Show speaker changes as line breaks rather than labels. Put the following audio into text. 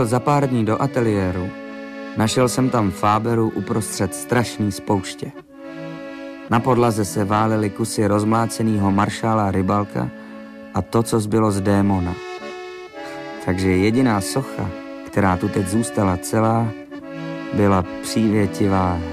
Přišel za pár dní do ateliéru. Našel jsem tam Fáberu uprostřed strašný spouště. Na podlaze se válely kusy rozmlácenýho maršála Rybalka a to, co zbylo z démona. Takže jediná socha, která tu teď zůstala celá, byla přívětivá